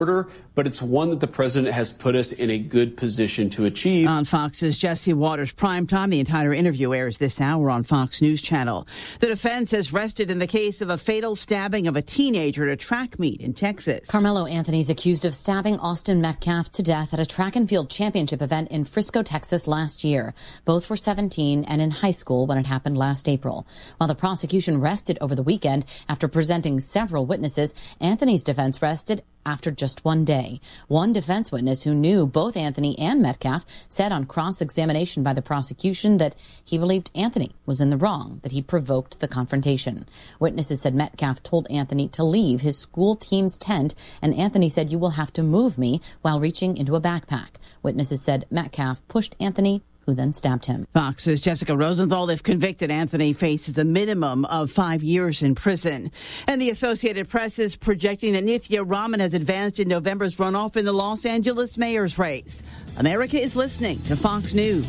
order, but it's one that the president has put us in a good position to achieve. On Fox's Jesse Waters Primetime, the entire interview airs this hour on Fox News Channel. The defense has rested in the case of a fatal stabbing of a teenager at a track meet in Texas. Carmelo Anthony's accused of stabbing Austin Metcalf to death at a track and field championship event in Frisco, Texas last year. Both were 17 and in high school when it happened last April. While the prosecution rested over the weekend after presenting several witnesses, Anthony's defense rested after just one day. One defense witness who knew both Anthony and Metcalf said on cross-examination by the prosecution that he believed Anthony was in the wrong, that he provoked the confrontation. Witnesses said Metcalf told Anthony to leave his school team's tent, and Anthony said, "You will have to move me," while reaching into a backpack. Witnesses said Metcalf pushed Anthony, who then stabbed him. Fox's Jessica Rosenthal. If convicted, Anthony faces a minimum of 5 years in prison. And the Associated Press is projecting that Nithya Raman has advanced in November's runoff in the Los Angeles mayor's race. America is listening to Fox News.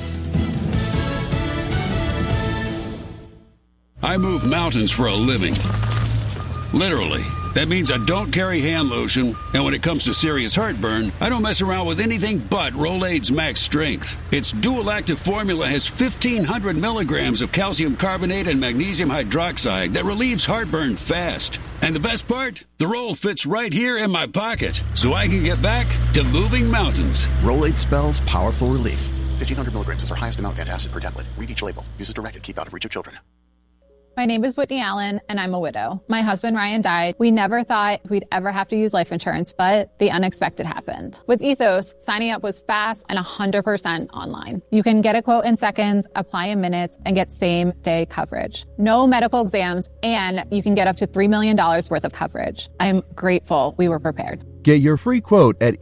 I move mountains for a living. Literally. That means I don't carry hand lotion, and when it comes to serious heartburn, I don't mess around with anything but Rolaids Max Strength. Its dual-active formula has 1,500 milligrams of calcium carbonate and magnesium hydroxide that relieves heartburn fast. And the best part? The roll fits right here in my pocket, so I can get back to moving mountains. Rolaids spells powerful relief. 1,500 milligrams is our highest amount of antacid per tablet. Read each label. Use as directed. Keep out of reach of children. My name is Whitney Allen, and I'm a widow. My husband, Ryan, died. We never thought we'd ever have to use life insurance, but the unexpected happened. With Ethos, signing up was fast and 100% online. You can get a quote in seconds, apply in minutes, and get same-day coverage. No medical exams, and you can get up to $3 million worth of coverage. I'm grateful we were prepared. Get your free quote at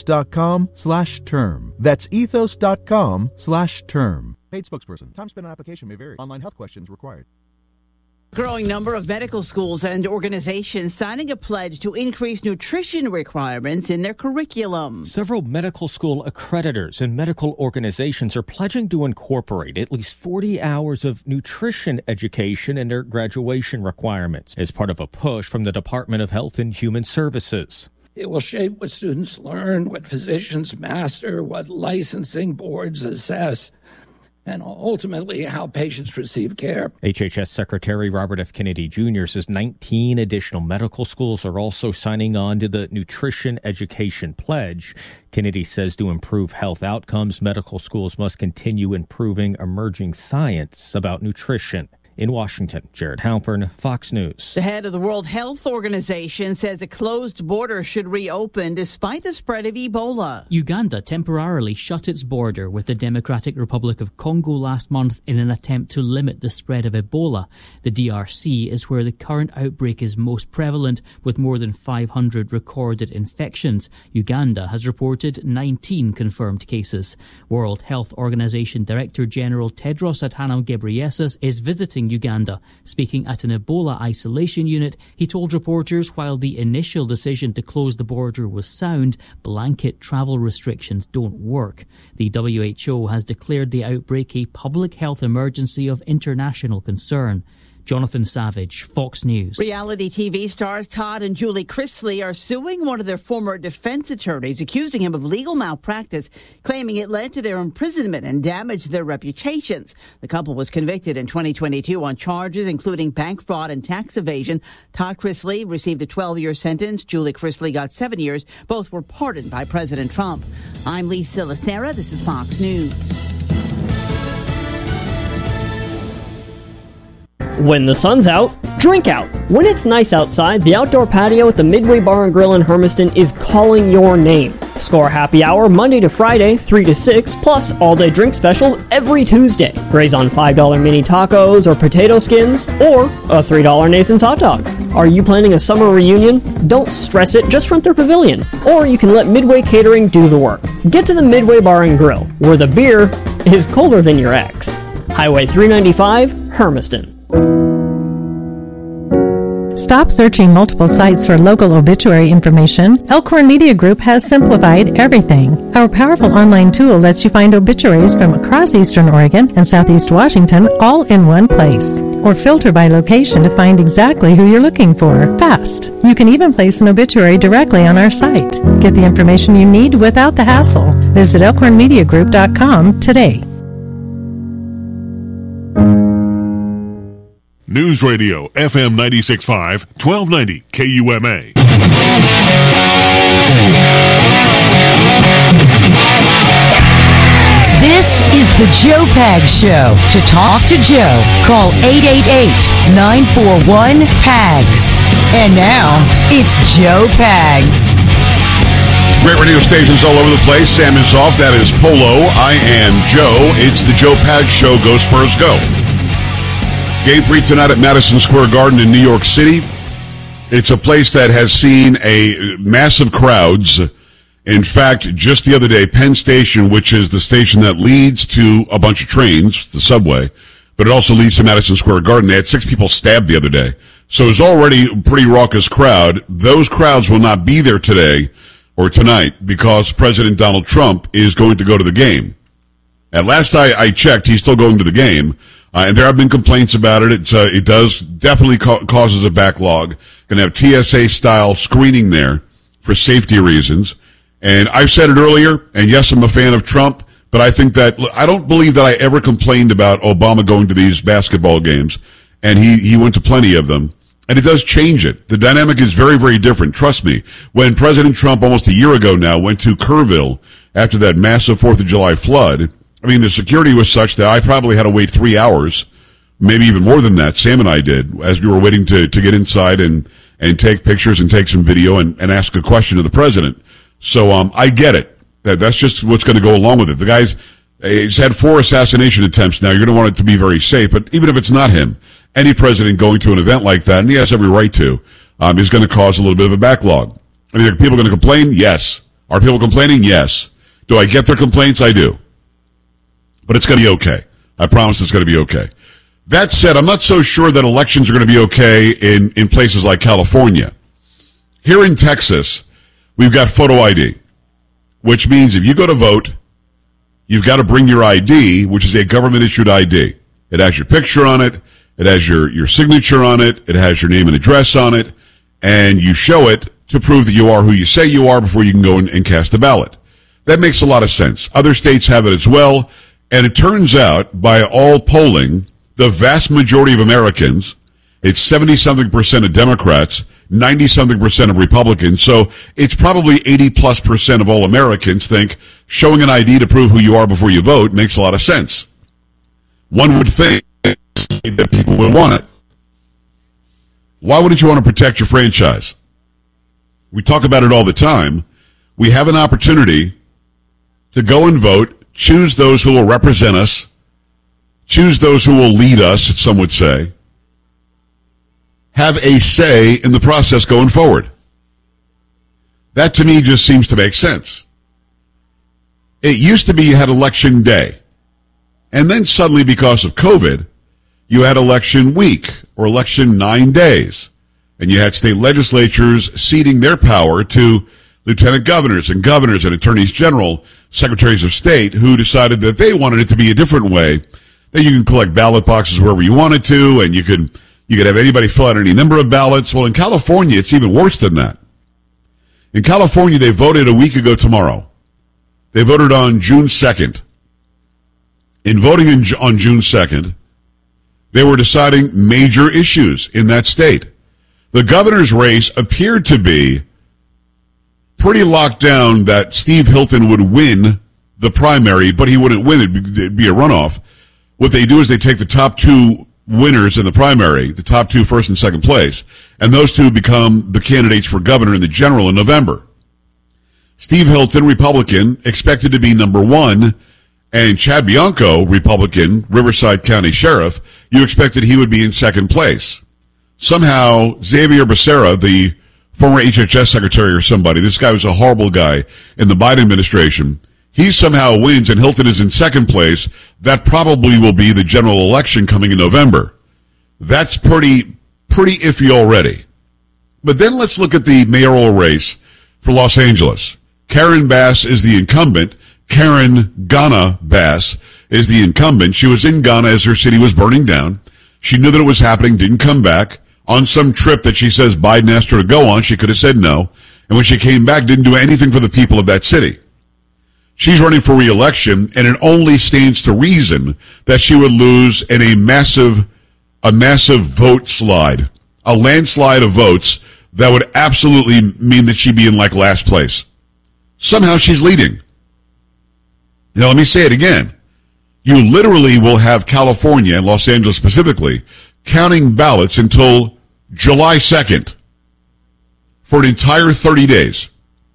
ethos.com/term. That's ethos.com/term. Paid spokesperson. Time spent on application may vary. Online health questions required. Growing number of medical schools and organizations signing a pledge to increase nutrition requirements in their curriculum. Several medical school accreditors and medical organizations are pledging to incorporate at least 40 hours of nutrition education in their graduation requirements as part of a push from the Department of Health and Human Services. It will shape what students learn, what physicians master, what licensing boards assess, and ultimately how patients receive care. HHS Secretary Robert F. Kennedy Jr. says 19 additional medical schools are also signing on to the Nutrition Education Pledge. Kennedy says to improve health outcomes, medical schools must continue improving emerging science about nutrition. In Washington, Jared Halpern, Fox News. The head of the World Health Organization says a closed border should reopen despite the spread of Ebola. Uganda temporarily shut its border with the Democratic Republic of Congo last month in an attempt to limit the spread of Ebola. The DRC is where the current outbreak is most prevalent, with more than 500 recorded infections. Uganda has reported 19 confirmed cases. World Health Organization Director General Tedros Adhanom Ghebreyesus is visiting Uganda. Speaking at an Ebola isolation unit, he told reporters while the initial decision to close the border was sound, blanket travel restrictions don't work. The WHO has declared the outbreak a public health emergency of international concern. Jonathan Savage, Fox News. Reality TV stars Todd and Julie Chrisley are suing one of their former defense attorneys, accusing him of legal malpractice, claiming it led to their imprisonment and damaged their reputations. The couple was convicted in 2022 on charges including bank fraud and tax evasion. Todd Chrisley received a 12-year sentence. Julie Chrisley got 7 years. Both were pardoned by President Trump. I'm Lisa Lacera. This is Fox News. When the sun's out, drink out. When it's nice outside, the outdoor patio at the Midway Bar and Grill in Hermiston is calling your name. Score happy hour Monday to Friday, 3 to 6, plus all-day drink specials every Tuesday. Graze on $5 mini tacos or potato skins, or a $3 Nathan's hot dog. Are you planning a summer reunion? Don't stress it, just rent their pavilion. Or you can let Midway Catering do the work. Get to the Midway Bar and Grill, where the beer is colder than your ex. Highway 395, Hermiston. Stop searching multiple sites for local obituary information. Elkhorn Media Group has simplified everything. Our powerful online tool lets you find obituaries from across Eastern Oregon and Southeast Washington all in one place. or filter by location to find exactly who you're looking for. Fast. You can even place an obituary directly on our site. Get the information you need without the hassle. Visit elkhornmediagroup.com today. News Radio, FM 96.5, 1290 KUMA. This is the Joe Pags Show. To talk to Joe, call 888-941-PAGS. And now, it's Joe Pags. Great radio stations all over the place. Sam is off. That is Polo. I am Joe. It's the Joe Pags Show. Go Spurs, go. Game 3 tonight at Madison Square Garden in New York City. It's a place that has seen a massive crowds. In fact, just the other day, Penn Station, which is the station that leads to a bunch of trains, the subway, but it also leads to Madison Square Garden. They had 6 people stabbed the other day. So it's already a pretty raucous crowd. Those crowds will not be there today or tonight because President Donald Trump is going to go to the game. At last I checked, he's still going to the game. And there have been complaints about it. It does definitely causes a backlog. Going to have TSA-style screening there for safety reasons. And I've said it earlier, and yes, I'm a fan of Trump, but I think that I don't believe that I ever complained about Obama going to these basketball games, and he went to plenty of them. And it does change it. The dynamic is very, very different. Trust me. When President Trump, almost a year ago now, went to Kerrville after that massive 4th of July flood, I mean, the security was such that I probably had to wait 3 hours, maybe even more than that. Sam and I did, as we were waiting to get inside and take pictures and take some video and ask a question to the president. So, I get it. That's just what's going to go along with it. The guy's, he's had 4 assassination attempts now. You're going to want it to be very safe. But even if it's not him, any president going to an event like that, and he has every right to, is going to cause a little bit of a backlog. I mean, are people going to complain? Yes. Are people complaining? Yes. Do I get their complaints? I do. But it's going to be okay. I promise it's going to be okay. That said, I'm not so sure that elections are going to be okay in places like California. Here in Texas, we've got photo ID, which means if you go to vote, you've got to bring your ID, which is a government-issued ID. It has your picture on it. It has your signature on it. It has your name and address on it. And you show it to prove that you are who you say you are before you can go and cast a ballot. That makes a lot of sense. Other states have it as well. And it turns out, by all polling, the vast majority of Americans, it's 70-something% of Democrats, 90-something% of Republicans, so it's probably 80+% of all Americans think showing an ID to prove who you are before you vote makes a lot of sense. One would think that people would want it. Why wouldn't you want to protect your franchise? We talk about it all the time. We have an opportunity to go and vote, choose those who will represent us, choose those who will lead us, some would say, have a say in the process going forward. That to me just seems to make sense. It used to be you had election day, and then suddenly because of COVID, you had election week or election 9 days, and you had state legislatures ceding their power to lieutenant governors and attorneys general, secretaries of state, who decided that they wanted it to be a different way, that you can collect ballot boxes wherever you wanted to, and you could have anybody fill out any number of ballots. Well, in California, it's even worse than that. In California, they voted a week ago tomorrow. They voted on June 2nd. In voting on June 2nd, they were deciding major issues in that state. The governor's race appeared to be pretty locked down that Steve Hilton would win the primary, but he wouldn't win it. It'd be a runoff. What they do is they take the top 2 winners in the primary, the top 2 first and second place, and those 2 become the candidates for governor in the general in November. Steve Hilton, Republican, expected to be number 1, and Chad Bianco, Republican, Riverside County Sheriff, you expected he would be in second place. Somehow, Xavier Becerra, the former HHS secretary or somebody, this guy was a horrible guy in the Biden administration, he somehow wins and Hilton is in second place. That probably will be the general election coming in November. That's pretty iffy already. But then let's look at the mayoral race for Los Angeles. Karen Bass is the incumbent. Karen Ghana Bass is the incumbent. She was in Ghana as her city was burning down. She knew that it was happening, didn't come back. On some trip that she says Biden asked her to go on, she could have said no. And when she came back, didn't do anything for the people of that city. She's running for re-election, and it only stands to reason that she would lose in a massive vote slide, a landslide of votes that would absolutely mean that she'd be in like last place. Somehow she's leading. Now, let me say it again. You literally will have California, and Los Angeles specifically, counting ballots until July 2nd for an entire 30 days.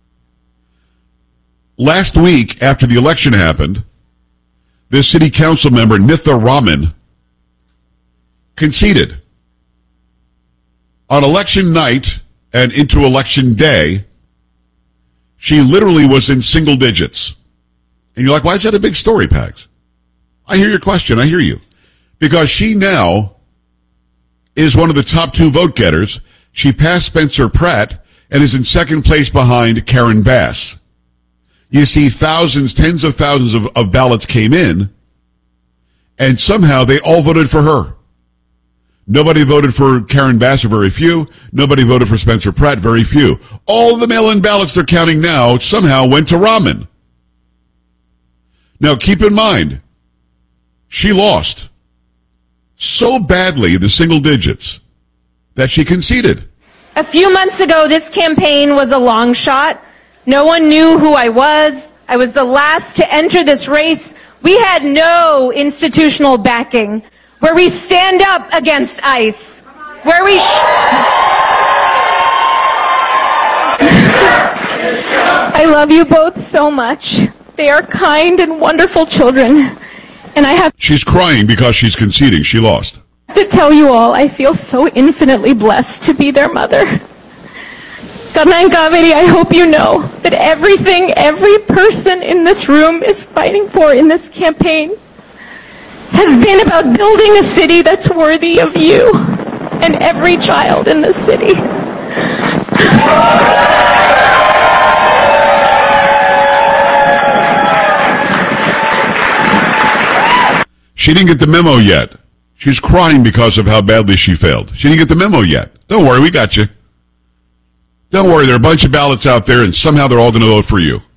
Last week, after the election happened, this city council member, Nitha Raman, conceded. On election night and into election day, she literally was in single digits. And you're like, why is that a big story, Pags? I hear your question. I hear you. Because she now is one of the top 2 vote getters. She passed Spencer Pratt and is in second place behind Karen Bass. You see thousands, tens of thousands of ballots came in, and somehow they all voted for her. Nobody voted for Karen Bass, or very few. Nobody voted for Spencer Pratt, very few. All of the mail-in ballots they're counting now somehow went to Raman. Now, keep in mind, she lost so badly, the single digits, that she conceded. A few months ago, this campaign was a long shot. No one knew who I was. I was the last to enter this race. We had no institutional backing. Where we stand up against ICE. Where we I love you both so much. They are kind and wonderful children. And I have... She's crying because she's conceding. She lost. To tell you all, I feel so infinitely blessed to be their mother. Karna and Kaveri, I hope you know that everything every person in this room is fighting for in this campaign has been about building a city that's worthy of you and every child in this city. She didn't get the memo yet. She's crying because of how badly she failed. She didn't get the memo yet. Don't worry, we got you. Don't worry, there are a bunch of ballots out there, and somehow they're all going to vote for you.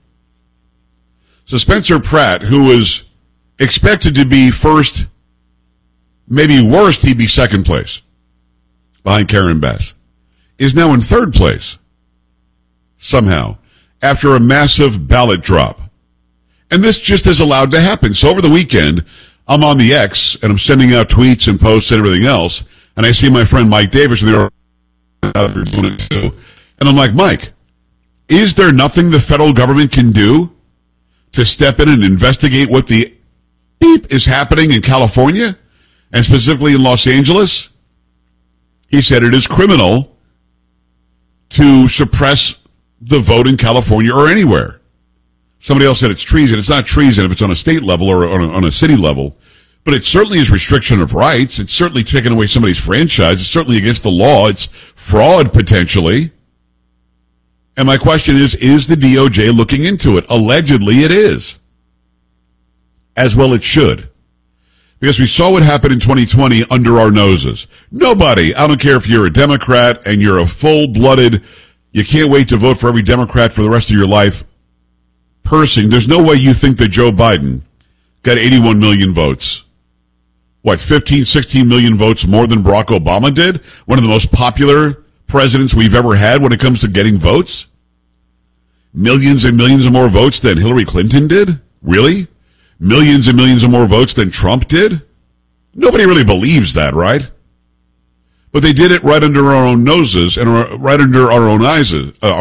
So Spencer Pratt, who was expected to be first, maybe worst, he'd be second place behind Karen Bass, is now in third place somehow after a massive ballot drop. And this just is allowed to happen. So over the weekend, I'm on the X, and I'm sending out tweets and posts and everything else, and I see my friend Mike Davis, and they're doing it too. And I'm like, Mike, is there nothing the federal government can do to step in and investigate what the beep is happening in California, and specifically in Los Angeles? He said it is criminal to suppress the vote in California or anywhere. Somebody else said it's treason. It's not treason if it's on a state level or on a city level, but it certainly is restriction of rights. It's certainly taking away somebody's franchise. It's certainly against the law. It's fraud, potentially. And my question is the DOJ looking into it? Allegedly it is. As well it should. Because we saw what happened in 2020 under our noses. Nobody, I don't care if you're a Democrat and you're a full-blooded, you can't wait to vote for every Democrat for the rest of your life person, there's no way you think that Joe Biden got 81 million votes. What, 15, 16 million votes more than Barack Obama did? One of the most popular presidents we've ever had when it comes to getting votes? Millions and millions of more votes than Hillary Clinton did? Really? Millions and millions of more votes than Trump did? Nobody really believes that, right? But they did it right under our own noses and right under our own eyes.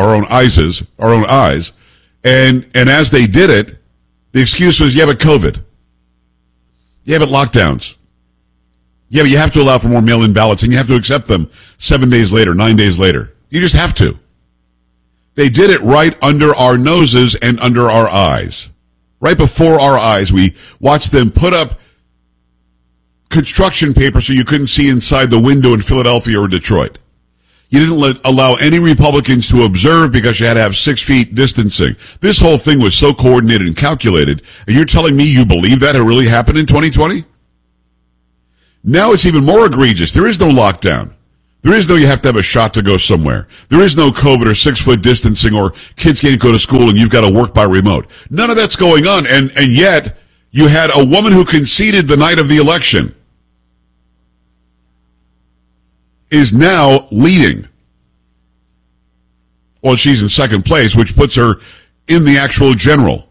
And as they did it, the excuse was, yeah, but COVID. Yeah, but lockdowns. Yeah, but you have to allow for more mail-in ballots, and you have to accept them 7 days later, 9 days later. You just have to. They did it right under our noses and under our eyes. Right before our eyes, we watched them put up construction paper so you couldn't see inside the window in Philadelphia or Detroit. You didn't allow any Republicans to observe because you had to have 6 feet distancing. This whole thing was so coordinated and calculated. And you're telling me you believe that it really happened in 2020? Now it's even more egregious. There is no lockdown. There is no you have to have a shot to go somewhere. There is no COVID or 6-foot distancing or kids can't go to school and you've got to work by remote. None of that's going on. And yet you had a woman who conceded the night of the election is now leading. Well, she's in second place, which puts her in the actual general.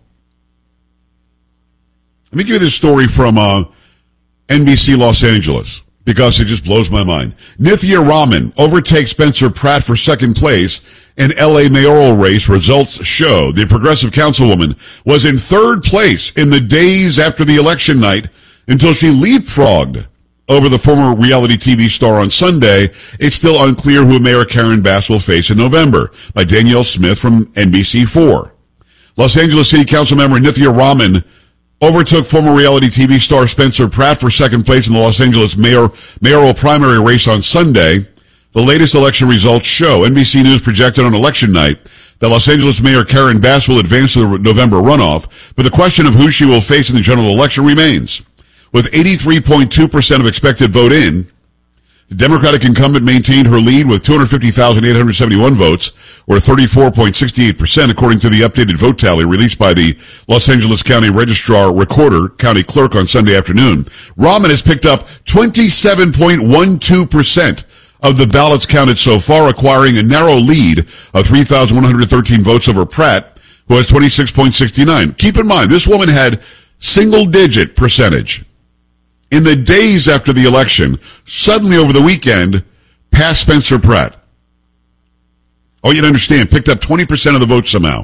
Let me give you this story from NBC Los Angeles, because it just blows my mind. Nithya Raman overtakes Spencer Pratt for second place in L.A. mayoral race. Results show the progressive councilwoman was in third place in the days after the election night until she leapfrogged over the former reality TV star on Sunday. It's still unclear who Mayor Karen Bass will face in November. By Danielle Smith from NBC4. Los Angeles City Council member Nithya Raman overtook former reality TV star Spencer Pratt for second place in the Los Angeles mayoral primary race on Sunday. The latest election results show NBC News projected on election night that Los Angeles Mayor Karen Bass will advance to the November runoff, but the question of who she will face in the general election remains. With 83.2% of expected vote in, the Democratic incumbent maintained her lead with 250,871 votes, or 34.68%, according to the updated vote tally released by the Los Angeles County Registrar Recorder, County Clerk, on Sunday afternoon. Raman has picked up 27.12% of the ballots counted so far, acquiring a narrow lead of 3,113 votes over Pratt, who has 26.69. Keep in mind, this woman had single-digit percentage in the days after the election, suddenly over the weekend, passed Spencer Pratt. Oh, you'd understand, picked up 20% of the vote somehow.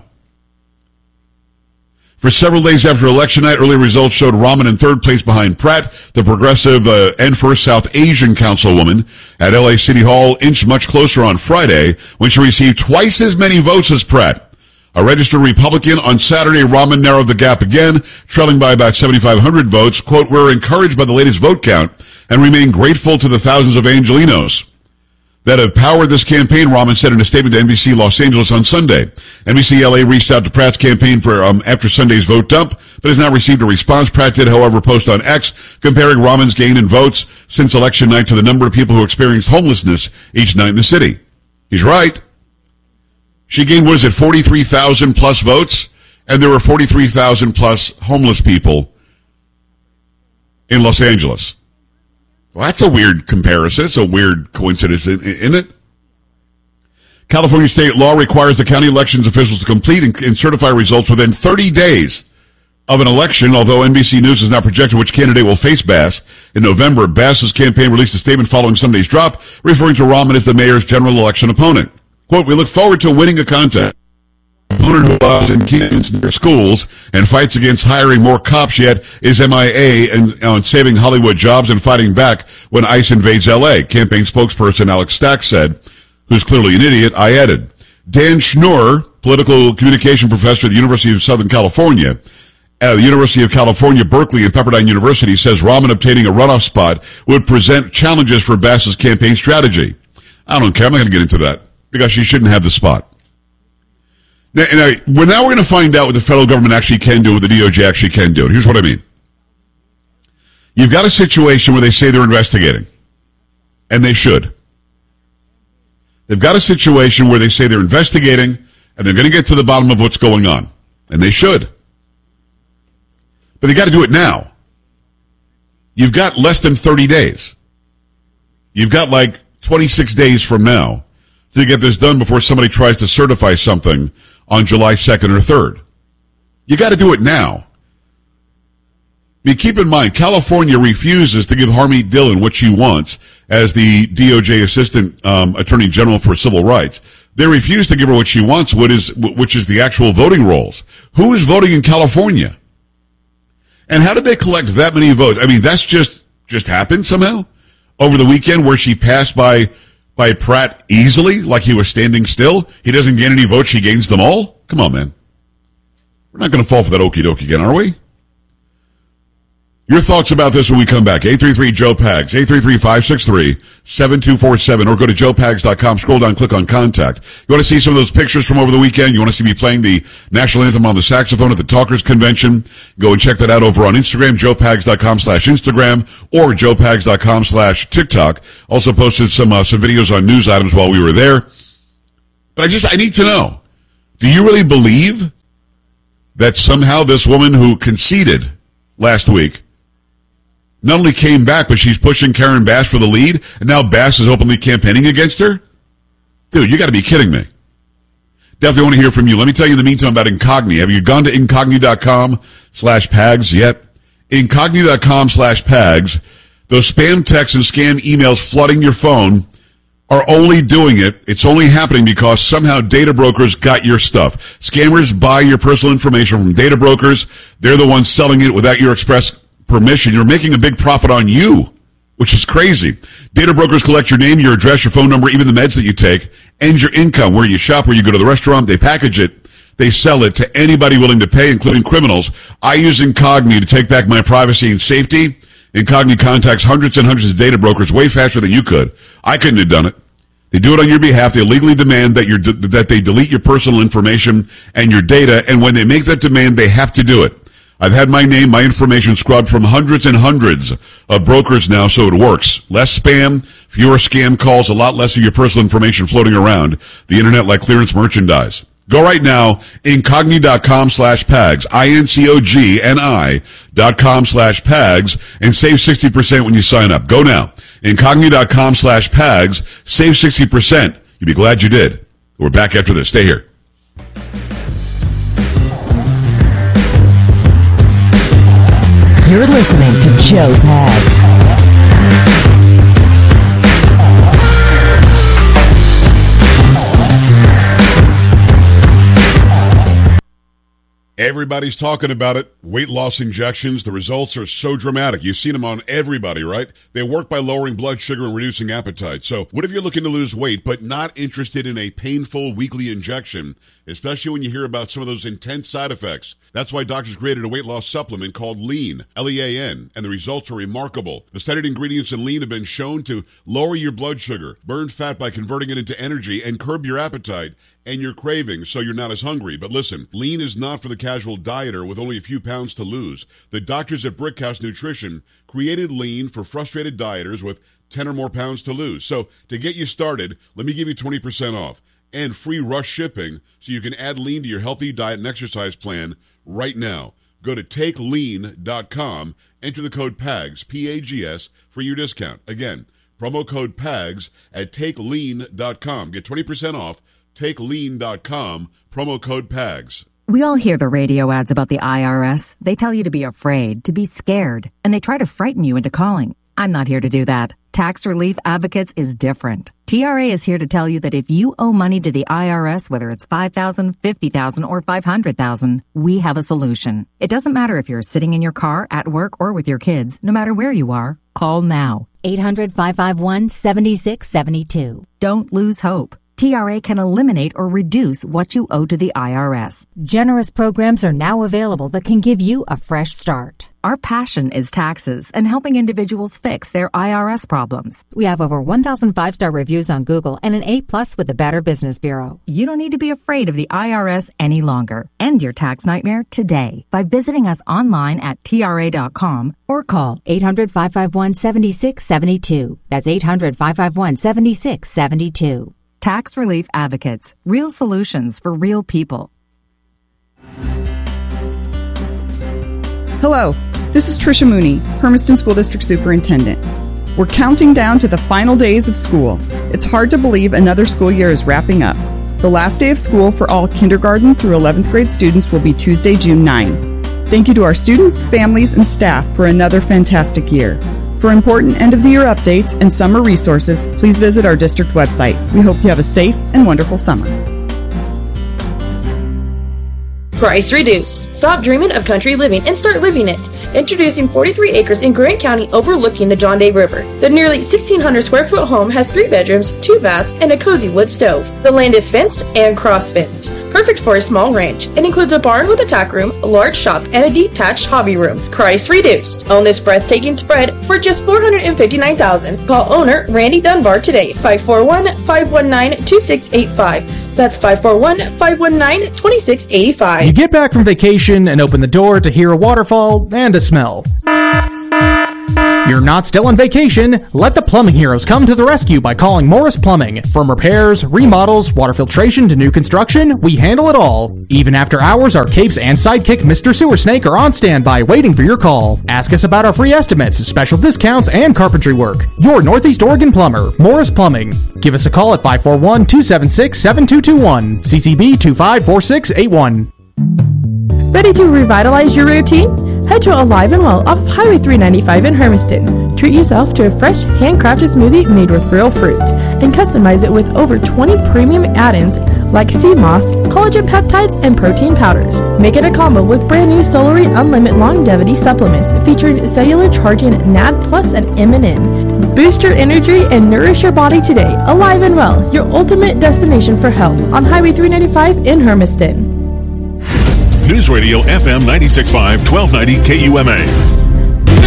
For several days after election night, early results showed Raman in third place behind Pratt. The progressive and First South Asian councilwoman at L.A. City Hall inched much closer on Friday when she received twice as many votes as Pratt. A registered Republican on Saturday, Raman narrowed the gap again, trailing by about 7,500 votes. Quote, "We're encouraged by the latest vote count and remain grateful to the thousands of Angelinos that have powered this campaign," Raman said in a statement to NBC Los Angeles on Sunday. NBC LA reached out to Pratt's campaign for after Sunday's vote dump, but has not received a response. Pratt did, however, post on X comparing Raman's gain in votes since election night to the number of people who experienced homelessness each night in the city. He's right. She gained, 43,000 plus votes, and there were 43,000 plus homeless people in Los Angeles. Well, that's a weird comparison. It's a weird coincidence, isn't it? California state law requires the county elections officials to complete and certify results within 30 days of an election, although NBC News has not projected which candidate will face Bass in November. Bass's campaign released a statement following Sunday's drop, referring to Raman as the mayor's general election opponent. Quote, "We look forward to winning a contest. Opponent who loves and kids in their schools and fights against hiring more cops, yet is MIA on saving Hollywood jobs and fighting back when ICE invades L.A., campaign spokesperson Alex Stack said, who's clearly an idiot. I added. Dan Schnurr, political communication professor at the University of Southern California, the University of California, Berkeley, and Pepperdine University, says Raman obtaining a runoff spot would present challenges for Bass's campaign strategy. I don't care. I'm not going to get into that, because she shouldn't have the spot. Now we're going to find out what the federal government actually can do, what the DOJ actually can do. And here's what I mean. You've got a situation where they say they're investigating, and they should. They've got a situation where they say they're investigating, and they're going to get to the bottom of what's going on, and they should. But they got to do it now. You've got less than 30 days. You've got like 26 days from now to get this done before somebody tries to certify something on July 2nd or 3rd. You got to do it now. I mean, keep in mind, California refuses to give Harmeet Dillon what she wants as the DOJ Assistant Attorney General for Civil Rights. They refuse to give her what she wants, which is the actual voting rolls. Who is voting in California? And how did they collect that many votes? I mean, that's just happened somehow over the weekend, where she passed by Pratt easily, like he was standing still. He doesn't gain any votes, she gains them all? Come on, man. We're not going to fall for that okie doke again, are we? Your thoughts about this when we come back. 833-JOE-PAGS, 833-563-7247, or go to joepags.com, scroll down, click on contact. You want to see some of those pictures from over the weekend? You want to see me playing the national anthem on the saxophone at the Talkers Convention? Go and check that out over on Instagram, joepags.com/Instagram, or joepags.com/TikTok. Also posted some videos on news items while we were there. But I need to know, do you really believe that somehow this woman who conceded last week not only came back, but she's pushing Karen Bass for the lead, and now Bass is openly campaigning against her? Dude, you got to be kidding me. Definitely want to hear from you. Let me tell you in the meantime about Incogni. Have you gone to incogni.com/PAGS yet? Incogni.com/PAGS. Those spam texts and scam emails flooding your phone are only doing it. It's only happening because somehow data brokers got your stuff. Scammers buy your personal information from data brokers. They're the ones selling it without your express permission. You're making a big profit on you, which is crazy. Data brokers collect your name, your address, your phone number, even the meds that you take, and your income, where you shop, where you go to the restaurant. They package it. They sell it to anybody willing to pay, including criminals. I use Incogni to take back my privacy and safety. Incogni contacts hundreds and hundreds of data brokers way faster than you could. I couldn't have done it. They do it on your behalf. They legally demand that they delete your personal information and your data, and when they make that demand, they have to do it. I've had my name, my information scrubbed from hundreds and hundreds of brokers now, so it works. Less spam, fewer scam calls, a lot less of your personal information floating around the internet like clearance merchandise. Go right now, incogni.com/PAGS, INCOGNI.com/PAGS, and save 60% when you sign up. Go now, incogni.com/PAGS, save 60%. You'll be glad you did. We're back after this. Stay here. You're listening to Joe Pags. Everybody's talking about it. Weight loss injections. The results are so dramatic. You've seen them on everybody, right? They work by lowering blood sugar and reducing appetite. So what if you're looking to lose weight but not interested in a painful weekly injection, especially when you hear about some of those intense side effects? That's why doctors created a weight loss supplement called Lean, L-E-A-N, and the results are remarkable. The studied ingredients in Lean have been shown to lower your blood sugar, burn fat by converting it into energy, and curb your appetite and your cravings so you're not as hungry. But listen, Lean is not for the casual dieter with only a few pounds to lose. The doctors at Brickhouse Nutrition created Lean for frustrated dieters with 10 or more pounds to lose. So to get you started, let me give you 20% off and free rush shipping so you can add Lean to your healthy diet and exercise plan right now. Go to takelean.com, enter the code PAGS, P-A-G-S, for your discount. Again, promo code PAGS at takelean.com. Get 20% off. TakeLean.com, promo code PAGS. We all hear the radio ads about the IRS. They tell you to be afraid, to be scared, and they try to frighten you into calling. I'm not here to do that. Tax Relief Advocates is different. TRA is here to tell you that if you owe money to the IRS, whether it's $5,000, $50,000, or $500,000, we have a solution. It doesn't matter if you're sitting in your car, at work, or with your kids. No matter where you are, call now. 800-551-7672. Don't lose hope. TRA can eliminate or reduce what you owe to the IRS. Generous programs are now available that can give you a fresh start. Our passion is taxes and helping individuals fix their IRS problems. We have over 1,000 five-star reviews on Google and an A+ with the Better Business Bureau. You don't need to be afraid of the IRS any longer. End your tax nightmare today by visiting us online at TRA.com or call 800-551-7672. That's 800-551-7672. Tax Relief Advocates. Real solutions for real people. Hello, this is Tricia Mooney, Hermiston School District Superintendent. We're counting down to the final days of school. It's hard to believe another school year is wrapping up. The last day of school for all kindergarten through 11th grade students will be Tuesday, June 9. Thank you to our students, families, and staff for another fantastic year. For important end-of-the-year updates and summer resources, please visit our district website. We hope you have a safe and wonderful summer. Price reduced. Stop dreaming of country living and start living it. Introducing 43 acres in Grant County overlooking the John Day River. The nearly 1,600 square foot home has 3 bedrooms, 2 baths, and a cozy wood stove. The land is fenced and cross-fenced. Perfect for a small ranch. It includes a barn with a tack room, a large shop, and a detached hobby room. Price reduced. Own this breathtaking spread for just $459,000. Call owner Randy Dunbar today, 541-519-2685. That's 541-519-2685. You get back from vacation and open the door to hear a waterfall and a smell. You're not still on vacation. Let the plumbing heroes come to the rescue by calling Morris Plumbing. From repairs, remodels, water filtration to new construction, we handle it all. Even after hours, our capes and sidekick Mr. Sewer Snake are on standby waiting for your call. Ask us about our free estimates, special discounts, and carpentry work. Your Northeast Oregon plumber, Morris Plumbing. Give us a call at 541-276-7221. CCB 254681. Ready to revitalize your routine? Head to Alive and Well off of Highway 395 in Hermiston. Treat yourself to a fresh, handcrafted smoothie made with real fruit and customize it with over 20 premium add-ins like sea moss, collagen peptides, and protein powders. Make it a combo with brand new Solary Unlimited Longevity supplements featuring cellular charging NAD Plus and MNN. Boost your energy and nourish your body today. Alive and Well, your ultimate destination for health on Highway 395 in Hermiston. News Radio FM 96.5, 1290 KUMA.